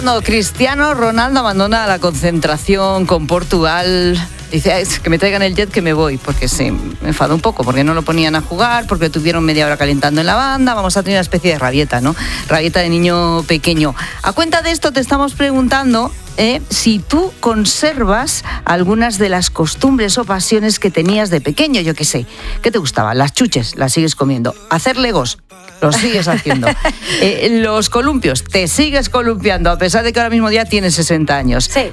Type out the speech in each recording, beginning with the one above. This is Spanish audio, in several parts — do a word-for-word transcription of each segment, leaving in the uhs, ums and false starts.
No, Cristiano Ronaldo abandona la concentración con Portugal. Dice, es que me traigan el jet que me voy, porque sí, me enfadó un poco, porque no lo ponían a jugar, porque tuvieron media hora calentando en la banda, vamos a tener una especie de rabieta, ¿no? Rabieta de niño pequeño. A cuenta de esto te estamos preguntando eh, si tú conservas algunas de las costumbres o pasiones que tenías de pequeño, yo qué sé. ¿Qué te gustaba? Las chuches, las sigues comiendo. Hacer legos, los sigues haciendo. eh, los columpios, te sigues columpiando, a pesar de que ahora mismo ya tienes sesenta años. Sí.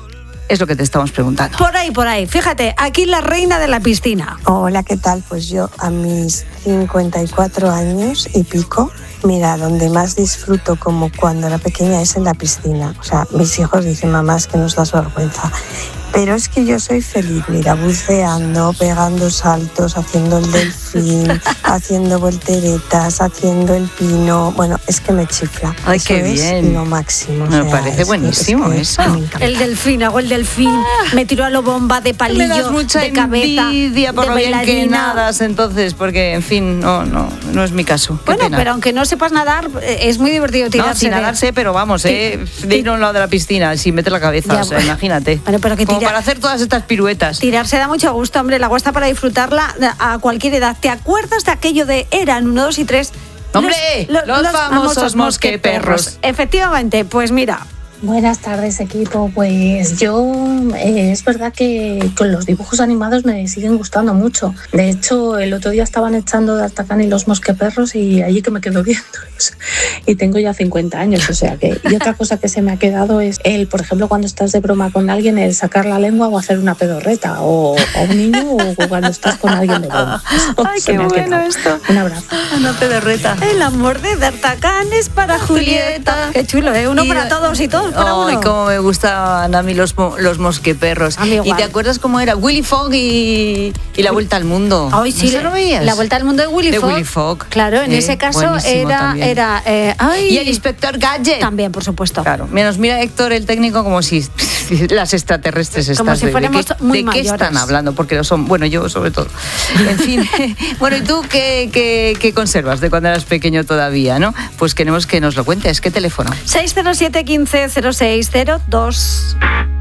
Es lo que te estamos preguntando. Por ahí, por ahí. Fíjate, aquí la reina de la piscina. Hola, ¿qué tal? Pues yo a mis cincuenta y cuatro años y pico, mira, donde más disfruto como cuando era pequeña es en la piscina. O sea, mis hijos dicen, mamá, es que nos das vergüenza. Pero es que yo soy feliz, mira, buceando, pegando saltos, haciendo el delfín, haciendo volteretas, haciendo el pino. Bueno, es que me chifla. Ay, eso qué es bien. lo máximo. Me o sea, parece es, buenísimo es que, eso. me encanta. El delfín, hago el delfín, ah, me tiro a lo bomba de palillo, me das mucha de cabeza, envidia por de lo bien que bailarina. nadas, entonces, porque, en fin, no, no, no es mi caso. Qué Bueno, pena. pero aunque no sepas nadar, es muy divertido tirarse. No, sin de... nadar sé, pero vamos, eh, de ir a un lado de la piscina sin meter la cabeza, Ya, o sea, imagínate. Bueno, pero que Como tira... para hacer todas estas piruetas. Tirarse da mucho gusto, hombre, la agua está para disfrutarla a cualquier edad. ¿Te acuerdas de aquello de eran uno, dos y tres? ¡Hombre! Los, los, los famosos mosqueperros. Efectivamente, pues mira... Buenas tardes, equipo. Pues yo eh, es verdad que con los dibujos animados me siguen gustando mucho. De hecho, el otro día estaban echando D'Artagnan y los mosqueperros y allí que me quedo viéndolos. Y tengo ya cincuenta años, o sea que... Y otra cosa que se me ha quedado es el, por ejemplo, cuando estás de broma con alguien, el sacar la lengua o hacer una pedorreta, o a un niño o cuando estás con alguien de broma. Eso Ay, se qué me ha bueno quedado. esto. Un abrazo. Una pedorreta. El amor de D'Artagnan es para Julieta. Qué chulo, ¿eh? Uno y, para todos y todos para uno. Ay, cómo me gustaban a mí los, los mosqueperros. A mí igual. ¿Y te acuerdas cómo era? Willy Fogg y, y la Vuelta al Mundo. Ay, sí, ¿No lo veías? La Vuelta al Mundo de Willy de Fogg. Willy Fogg. Claro, en eh, ese caso era... era eh, ay. Y el Inspector Gadget. También, por supuesto. Claro. Menos mira Héctor, el técnico, como si las extraterrestres como están. si fuéramos ¿De, qué, muy ¿de mayores. qué están hablando? Porque lo son, bueno, yo sobre todo. En fin. Bueno, ¿y tú qué, qué, qué conservas de cuando eras pequeño todavía, no? Pues queremos que nos lo cuentes. ¿Qué teléfono? seis cero siete, quince, cero seis cero dos.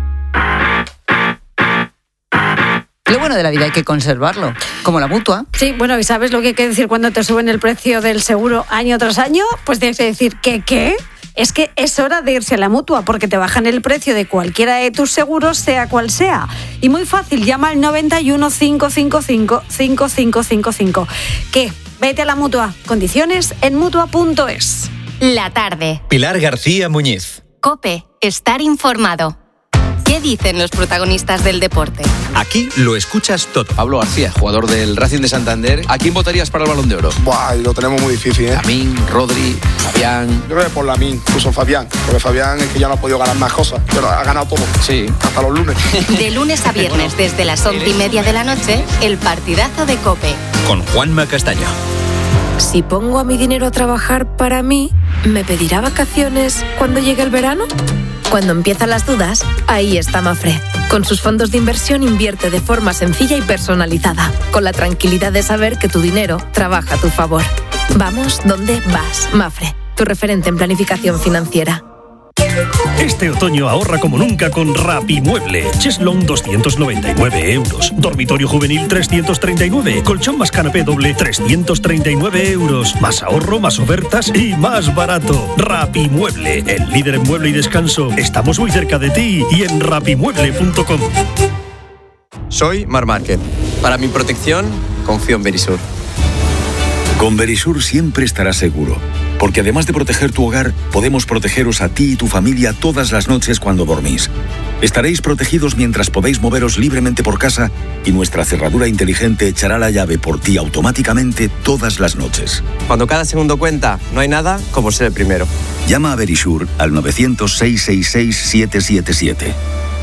Lo bueno de la vida hay que conservarlo, como la mutua. Sí, bueno, ¿y sabes lo que hay que decir cuando te suben el precio del seguro año tras año? Pues tienes que decir que ¿qué? Es que es hora de irse a la mutua porque te bajan el precio de cualquiera de tus seguros, sea cual sea. Y muy fácil, llama al noventa y uno, cinco cinco cinco, cinco cinco cinco cinco. ¿Qué? Vete a la mutua. Condiciones en mutua punto es. La tarde. Pilar García Muñiz. COPE. Estar informado. ¿Qué dicen los protagonistas del deporte? Aquí lo escuchas todo. Pablo García, jugador del Racing de Santander. ¿A quién votarías para el Balón de Oro? Buah, lo tenemos muy difícil, ¿eh? Lamín, Rodri, Fabián. Yo creo que por Lamín, incluso Fabián. Porque Fabián es que ya no ha podido ganar más cosas, pero ha ganado todo. Sí. Hasta los lunes. De lunes a viernes, desde las once y media de la noche, el partidazo de COPE. Con Juanma Castaño. Si pongo a mi dinero a trabajar para mí, ¿me pedirá vacaciones cuando llegue el verano? Cuando empiezan las dudas, ahí está Mafre. Con sus fondos de inversión invierte de forma sencilla y personalizada, con la tranquilidad de saber que tu dinero trabaja a tu favor. Vamos donde vas, Mafre, tu referente en planificación financiera. Este otoño ahorra como nunca con Rapimueble. Cheslong doscientos noventa y nueve euros. Dormitorio juvenil trescientos treinta y nueve. Colchón más canapé doble trescientos treinta y nueve euros. Más ahorro, más ofertas y más barato. Rapimueble, el líder en mueble y descanso. Estamos muy cerca de ti y en rapimueble punto com. Soy Mar Márquez. Para mi protección, confío en Verisur. Con Verisur siempre estarás seguro, porque además de proteger tu hogar, podemos protegeros a ti y tu familia todas las noches cuando dormís. Estaréis protegidos mientras podéis moveros libremente por casa y nuestra cerradura inteligente echará la llave por ti automáticamente todas las noches. Cuando cada segundo cuenta, no hay nada como ser el primero. Llama a Verisur al novecientos, seiscientos sesenta y seis, siete siete siete.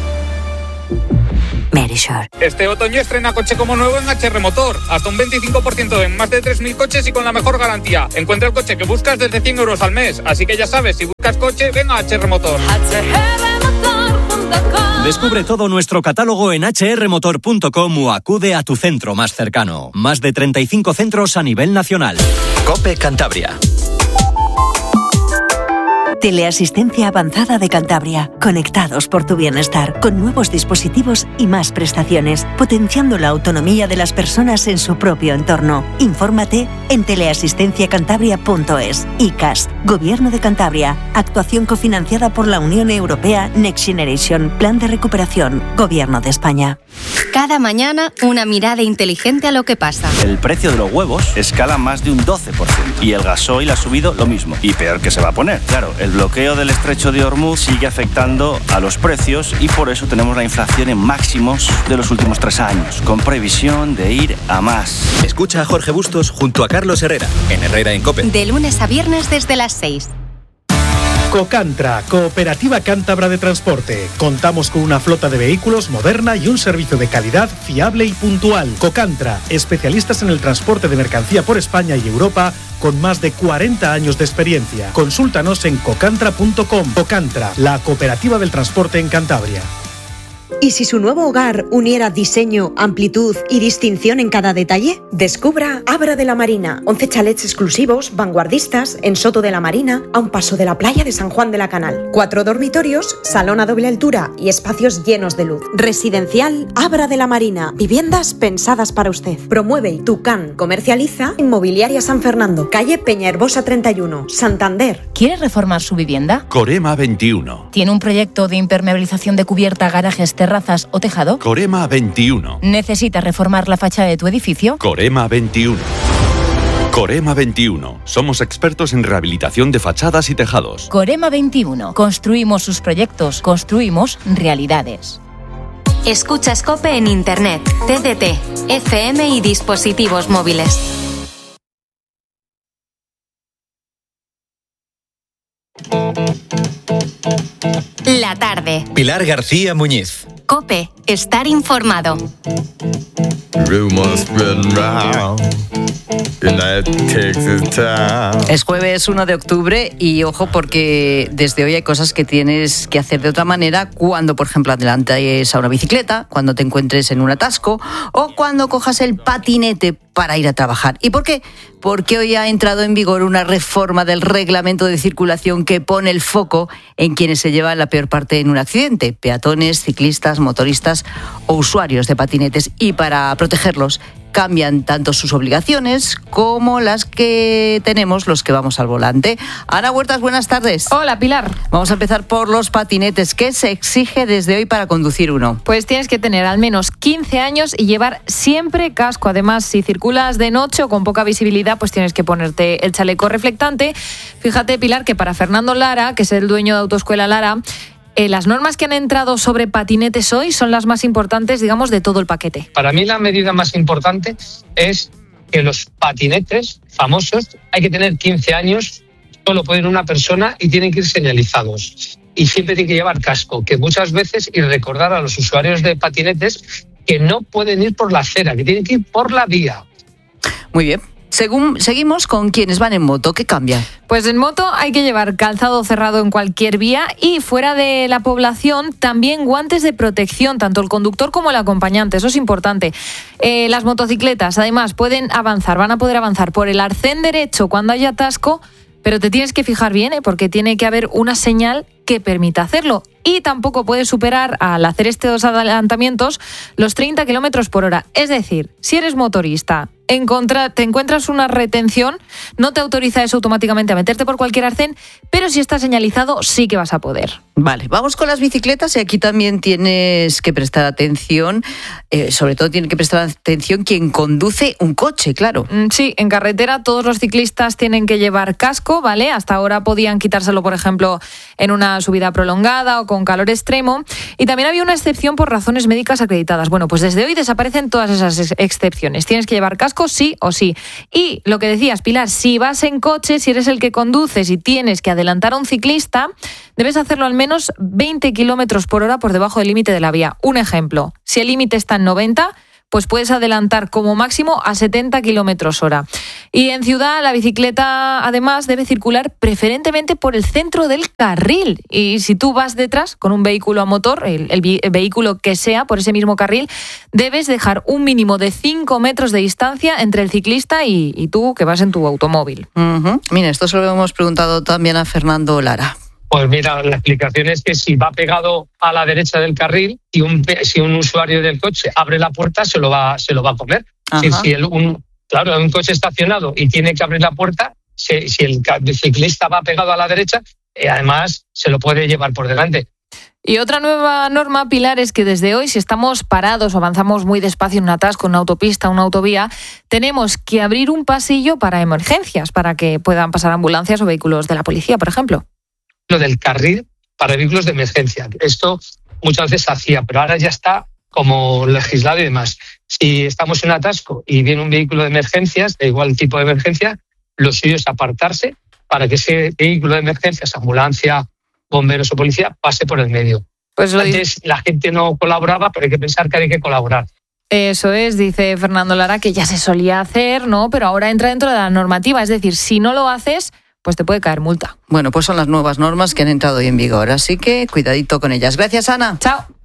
Verisur. Este otoño estrena coche como nuevo en H R Motor. Hasta un veinticinco por ciento en más de tres mil coches y con la mejor garantía. Encuentra el coche que buscas desde cien euros al mes. Así que ya sabes, si buscas coche, ven a H R Motor. Descubre todo nuestro catálogo en hache erre motor punto com o acude a tu centro más cercano. Más de treinta y cinco centros a nivel nacional. COPE Cantabria. Teleasistencia Avanzada de Cantabria. Conectados por tu bienestar, con nuevos dispositivos y más prestaciones, potenciando la autonomía de las personas en su propio entorno. Infórmate en teleasistencia cantabria punto es. I C A S, Gobierno de Cantabria. Actuación cofinanciada por la Unión Europea Next Generation. Plan de recuperación. Gobierno de España. Cada mañana, una mirada inteligente a lo que pasa. El precio de los huevos escala más de un doce por ciento y el gasoil ha subido lo mismo. Y peor que se va a poner. Claro, el bloqueo del estrecho de Hormuz sigue afectando a los precios y por eso tenemos la inflación en máximos de los últimos tres años, con previsión de ir a más. Escucha a Jorge Bustos junto a Carlos Herrera, en Herrera en COPE. De lunes a viernes desde las seis. Cocantra, Cooperativa Cántabra de Transporte. Contamos con una flota de vehículos moderna y un servicio de calidad fiable y puntual. Cocantra, especialistas en el transporte de mercancía por España y Europa, con más de cuarenta años de experiencia. Consúltanos en cocantra punto com. Cocantra, la cooperativa del transporte en Cantabria. ¿Y si su nuevo hogar uniera diseño, amplitud y distinción en cada detalle? Descubra Abra de la Marina, once chalets exclusivos, vanguardistas, en Soto de la Marina, a un paso de la playa de San Juan de la Canal. Cuatro dormitorios, salón a doble altura y espacios llenos de luz. Residencial Abra de la Marina, viviendas pensadas para usted. Promueve Tucán, comercializa Inmobiliaria San Fernando, calle Peñaherbosa treinta y uno, Santander. ¿Quiere reformar su vivienda? Corema veintiuno. ¿Tiene un proyecto de impermeabilización de cubierta, garajes, terrazas o tejado? Corema veintiuno. ¿Necesita reformar la fachada de tu edificio? Corema veintiuno. Corema veintiuno. Somos expertos en rehabilitación de fachadas y tejados. Corema veintiuno. Construimos sus proyectos, construimos realidades. Escuchas COPE en Internet, T D T, F M y dispositivos móviles. La tarde. Pilar García Muñiz. COPE, estar informado. Es jueves uno de octubre y ojo porque desde hoy hay cosas que tienes que hacer de otra manera cuando, por ejemplo, adelantes a una bicicleta, cuando te encuentres en un atasco o cuando cojas el patinete para ir a trabajar. ¿Y por qué? Porque hoy ha entrado en vigor una reforma del reglamento de circulación que pone el foco en quienes se llevan la peor parte en un accidente: peatones, ciclistas, motoristas o usuarios de patinetes. Y para protegerlos cambian tanto sus obligaciones como las que tenemos los que vamos al volante. Ana Huertas, buenas tardes. Hola, Pilar. Vamos a empezar por los patinetes. ¿Qué se exige desde hoy para conducir uno? Pues tienes que tener al menos quince años y llevar siempre casco. Además, si circulas de noche o con poca visibilidad, pues tienes que ponerte el chaleco reflectante. Fíjate, Pilar, que para Fernando Lara, que es el dueño de Autoescuela Lara, Eh, las normas que han entrado sobre patinetes hoy son las más importantes, digamos, de todo el paquete. Para mí la medida más importante es que los patinetes famosos hay que tener quince años, solo puede ir una persona y tienen que ir señalizados. Y siempre tienen que llevar casco, que muchas veces, y recordar a los usuarios de patinetes que no pueden ir por la acera, que tienen que ir por la vía. Muy bien. Según, seguimos con quienes van en moto. ¿Qué cambia? Pues en moto hay que llevar calzado cerrado en cualquier vía y fuera de la población también guantes de protección, tanto el conductor como el acompañante. Eso es importante. Eh, las motocicletas, además, pueden avanzar, van a poder avanzar por el arcén derecho cuando haya atasco, pero te tienes que fijar bien, ¿eh? Porque tiene que haber una señal que permita hacerlo. Y tampoco puedes superar, al hacer estos adelantamientos, los treinta kilómetros por hora. Es decir, si eres motorista, encontra, te encuentras una retención, no te autoriza eso automáticamente a meterte por cualquier arcén, pero si está señalizado, sí que vas a poder. Vale, vamos con las bicicletas y aquí también tienes que prestar atención, eh, sobre todo tiene que prestar atención quien conduce un coche, claro. Sí, en carretera todos los ciclistas tienen que llevar casco, ¿vale? Hasta ahora podían quitárselo, por ejemplo, en una subida prolongada o con calor extremo, y también había una excepción por razones médicas acreditadas. Bueno, pues desde hoy desaparecen todas esas ex- excepciones. Tienes que llevar casco sí o sí. Y lo que decías, Pilar, si vas en coche, si eres el que conduces y tienes que adelantar a un ciclista, debes hacerlo al menos veinte kilómetros por hora por debajo del límite de la vía. Un ejemplo, si el límite está en noventa, pues puedes adelantar como máximo a setenta kilómetros hora. Y en ciudad la bicicleta además debe circular preferentemente por el centro del carril. Y si tú vas detrás con un vehículo a motor, el, el, el vehículo que sea por ese mismo carril, debes dejar un mínimo de cinco metros de distancia entre el ciclista y, y tú que vas en tu automóvil. Uh-huh. Mira, esto se lo hemos preguntado también a Fernando Lara. Pues mira, la explicación es que si va pegado a la derecha del carril y un, si un usuario del coche abre la puerta, se lo va, se lo va a comer. Si, si el, un, claro, un coche estacionado y tiene que abrir la puerta, si, si el ciclista va pegado a la derecha, eh, además se lo puede llevar por delante. Y otra nueva norma, Pilar, es que desde hoy, si estamos parados o avanzamos muy despacio en un atasco, en una autopista, una autovía, tenemos que abrir un pasillo para emergencias, para que puedan pasar ambulancias o vehículos de la policía, por ejemplo. Lo del carril para vehículos de emergencia. Esto muchas veces se hacía, pero ahora ya está como legislado y demás. Si estamos en un atasco y viene un vehículo de emergencias, da igual el tipo de emergencia, lo suyo es apartarse para que ese vehículo de emergencias, ambulancia, bomberos o policía, pase por el medio. Pues lo Antes dice... la gente no colaboraba, pero hay que pensar que hay que colaborar. Eso es, dice Fernando Lara, que ya se solía hacer, ¿no? Pero ahora entra dentro de la normativa. Es decir, si no lo haces, pues te puede caer multa. Bueno, pues son las nuevas normas que han entrado hoy en vigor, así que cuidadito con ellas. Gracias, Ana. Chao.